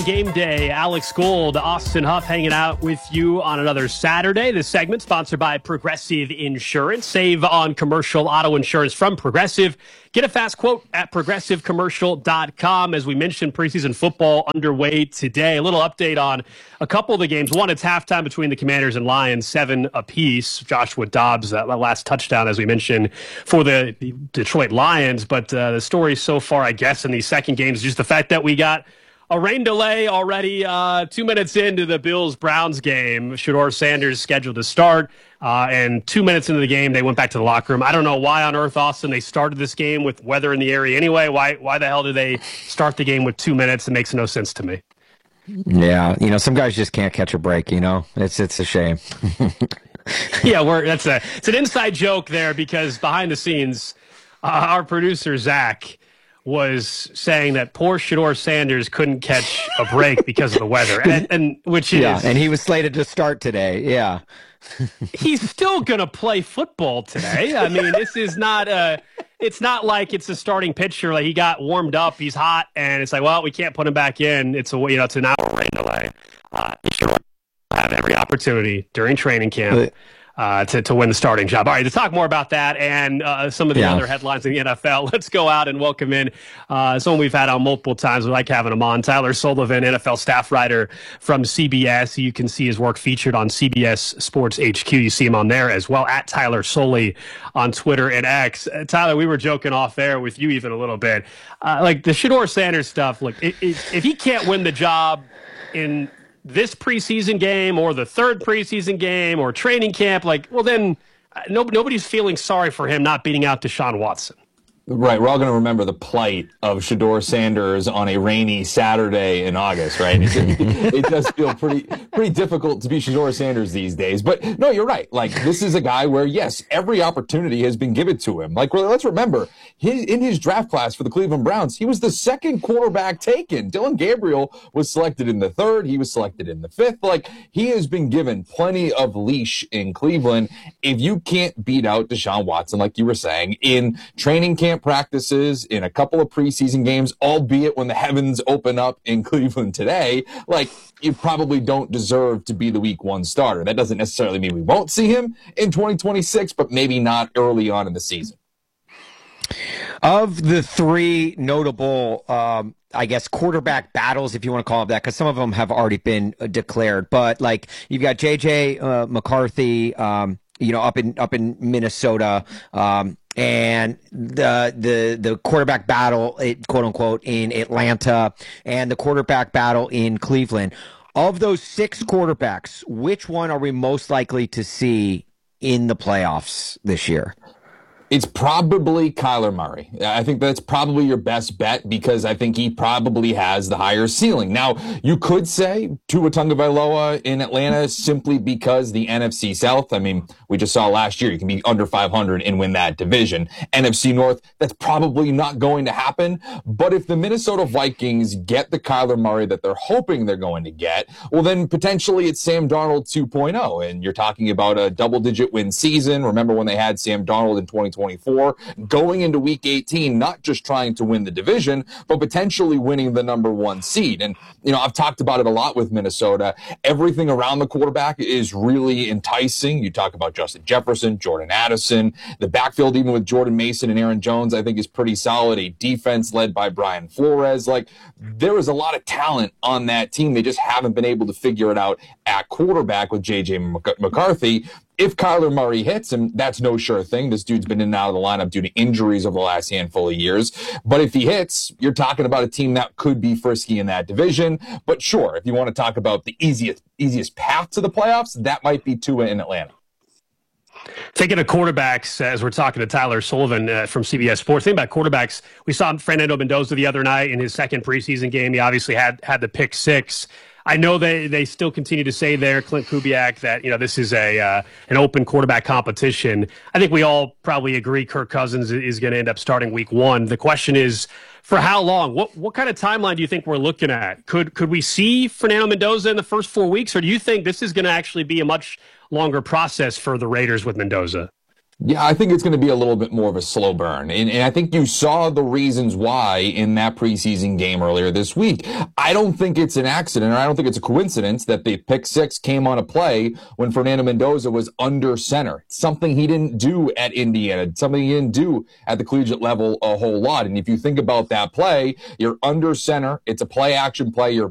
Game day, Alex Gold, Austin Huff hanging out with you on another Saturday. This segment sponsored by Progressive Insurance. Save on commercial auto insurance from Progressive. Get a fast quote at progressivecommercial.com. As we mentioned, preseason football underway today. A little update on a couple of the games. One, it's halftime between the Commanders and Lions, 7 apiece. Joshua Dobbs, that last touchdown, as we mentioned, for the Detroit Lions. But the story so far, I guess, in these second games is just the fact that we got a rain delay already 2 minutes into the Bills-Browns game. Shedeur Sanders scheduled to start, and 2 minutes into the game, they went back to the locker room. I don't know why on earth, Austin, they started this game with weather in the area anyway. Why the hell did they start the game with 2 minutes? It makes no sense to me. Yeah, some guys just can't catch a break, It's a shame. Yeah, it's an inside joke there because behind the scenes, our producer, Zach, was saying that poor Shedeur Sanders couldn't catch a break because of the weather, and he was slated to start today. Yeah, he's still gonna play football today. I mean, this is not it's not like it's a starting pitcher. Like he got warmed up, he's hot, and it's like, well, we can't put him back in. It's it's an hour rain delay. He should have every opportunity during training camp to win the starting job. All right, to talk more about that and some of the other headlines in the NFL, let's go out and welcome in someone we've had on multiple times. We like having him on. Tyler Sullivan, NFL staff writer from CBS. You can see his work featured on CBS Sports HQ. You see him on there as well, at Tyler Soley on Twitter and X. Tyler, we were joking off air with you even a little bit. Like the Shedeur Sanders stuff, look, if he can't win the job in this preseason game or the third preseason game or training camp, then nobody's feeling sorry for him not beating out Deshaun Watson. Right, we're all going to remember the plight of Shedeur Sanders on a rainy Saturday in August, right? It does feel pretty difficult to be Shedeur Sanders these days. But no, you're right. This is a guy where, yes, every opportunity has been given to him. Let's remember, in his draft class for the Cleveland Browns, he was the second quarterback taken. Dylan Gabriel was selected in the third. He was selected in the fifth. He has been given plenty of leash in Cleveland. If you can't beat out Deshaun Watson, like you were saying, in training camp practices, in a couple of preseason games, albeit when the heavens open up in Cleveland today, you probably don't deserve to be the week one starter. That doesn't necessarily mean we won't see him in 2026, but maybe not early on in the season. Of the three notable, quarterback battles, if you want to call it that, because some of them have already been declared, but you've got J.J. McCarthy, up in Minnesota, and the quarterback battle, quote unquote, in Atlanta, and the quarterback battle in Cleveland. Of those 6 quarterbacks, which one are we most likely to see in the playoffs this year? It's probably Kyler Murray. I think that's probably your best bet because I think he probably has the higher ceiling. Now, you could say Tua Tagovailoa in Atlanta simply because the NFC South, we just saw last year, you can be under 500 and win that division. NFC North, that's probably not going to happen. But if the Minnesota Vikings get the Kyler Murray that they're hoping they're going to get, well, then potentially it's Sam Darnold 2.0. And you're talking about a double-digit win season. Remember when they had Sam Darnold in 2024, going into week 18, not just trying to win the division, but potentially winning the number 1 seed. And, I've talked about it a lot with Minnesota. Everything around the quarterback is really enticing. You talk about Justin Jefferson, Jordan Addison, the backfield, even with Jordan Mason and Aaron Jones, I think is pretty solid. A defense led by Brian Flores. There is a lot of talent on that team. They just haven't been able to figure it out at quarterback with J.J. McCarthy. If Kyler Murray hits him, that's no sure thing. This dude's been in and out of the lineup due to injuries over the last handful of years. But if he hits, you're talking about a team that could be frisky in that division. But sure, if you want to talk about the easiest path to the playoffs, that might be Tua in Atlanta. Thinking of quarterbacks, as we're talking to Tyler Sullivan from CBS Sports, thinking about quarterbacks, we saw Fernando Mendoza the other night in his second preseason game. He obviously had the pick 6. I know they still continue to say there, Clint Kubiak, that this is an open quarterback competition. I think we all probably agree Kirk Cousins is going to end up starting week 1. The question is, for how long? What kind of timeline do you think we're looking at? Could we see Fernando Mendoza in the first 4 weeks, or do you think this is going to actually be a much longer process for the Raiders with Mendoza? Yeah, I think it's going to be a little bit more of a slow burn. And I think you saw the reasons why in that preseason game earlier this week. I don't think it's an accident, or I don't think it's a coincidence that the pick six came on a play when Fernando Mendoza was under center. It's something he didn't do at Indiana, something he didn't do at the collegiate level a whole lot. And if you think about that play, you're under center. It's a play action play. You're